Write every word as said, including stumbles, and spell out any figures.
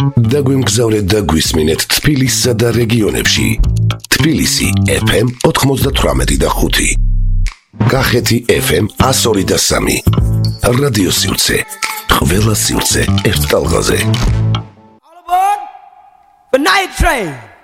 დაგვიმგზავრეთ და გვისმინეთ თბილისსა და რეგიონებში. თბილისი ეფ ემ ოთხმოცდათვრამეტი და ხუთი. კახეთი ეფ ემ εκατს ორი და სამი. რადიო სივრცე. ყველა სივრცე ერთ ტალღაზე. All aboard the night train.